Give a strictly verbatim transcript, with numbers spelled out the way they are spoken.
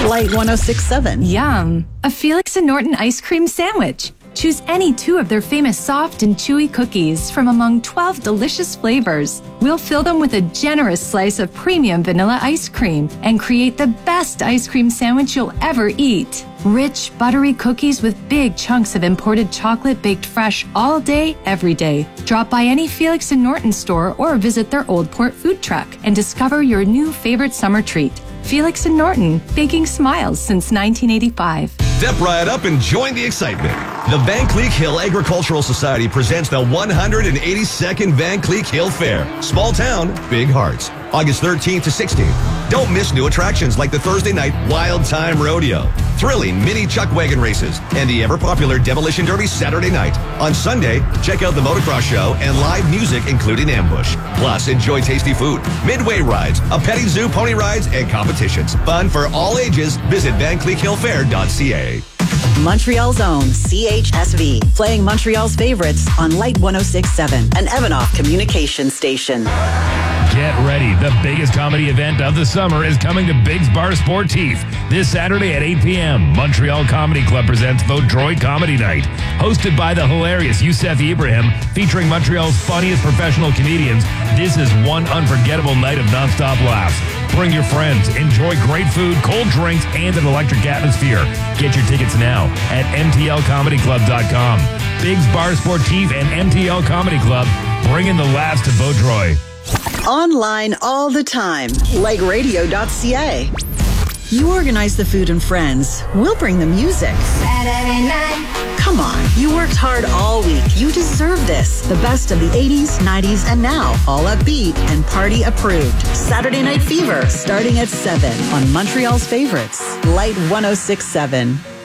Light one oh six point seven. Yum. A Felix and Norton ice cream sandwich. Choose any two of their famous soft and chewy cookies from among twelve delicious flavors. We'll fill them with a generous slice of premium vanilla ice cream and create the best ice cream sandwich you'll ever eat. Rich, buttery cookies with big chunks of imported chocolate baked fresh all day, every day. Drop by any Felix and Norton store or visit their Old Port food truck and discover your new favorite summer treat. Felix and Norton, baking smiles since nineteen eighty-five. Step right up and join the excitement. The Van Cleek Hill Agricultural Society presents the one hundred eighty-second Van Cleek Hill Fair. Small town, big hearts. August thirteenth to sixteenth. Don't miss new attractions like the Thursday night Wild Time Rodeo, thrilling mini chuck wagon races, and the ever-popular Demolition Derby Saturday night. On Sunday, check out the motocross show and live music including ambush. Plus, enjoy tasty food, midway rides, a petting zoo, pony rides, and competitions. Fun for all ages. Visit van cleek hill fair dot c a. Montreal's own C H S V, playing Montreal's favorites on Light one oh six point seven, an Evanoff communication station. Get ready. The biggest comedy event of the summer is coming to Biggs Bar Sportif this Saturday at eight p.m. Montreal Comedy Club presents Vaudreuil Comedy Night. Hosted by the hilarious Youssef Ibrahim, featuring Montreal's funniest professional comedians, this is one unforgettable night of nonstop laughs. Bring your friends, enjoy great food, cold drinks, and an electric atmosphere. Get your tickets now at m t l comedy club dot com. Biggs Bar Sportif and M T L Comedy Club, bringing the laughs to Vaudreuil. Online all the time, like radio dot c a. You organize the food and friends. We'll bring the music. Saturday night. Come on, you worked hard all week. You deserve this. The best of the eighties, nineties, and now. All upbeat and party approved. Saturday Night Fever, starting at seven on Montreal's favorites. Light one oh six point seven.